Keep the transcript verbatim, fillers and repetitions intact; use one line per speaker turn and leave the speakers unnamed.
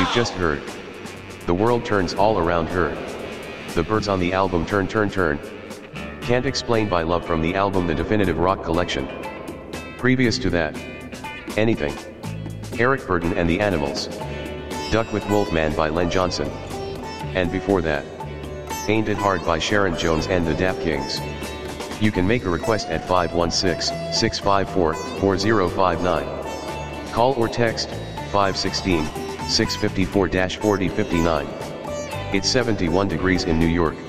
We've just heard. The world turns all around her. The birds on the album Turn Turn Turn. Can't Explain by Love from the album The Definitive Rock Collection. Previous to that, Anything. Eric Burden and the Animals. Duck with Wolfman by Len Johnson. And before that, Ain't It Hard by Sharon Jones and the Dap Kings. You can make a request at five one six, six five four, four zero five nine. Call or text five one six, six five four, four zero five nine. It's seventy-one degrees in New York.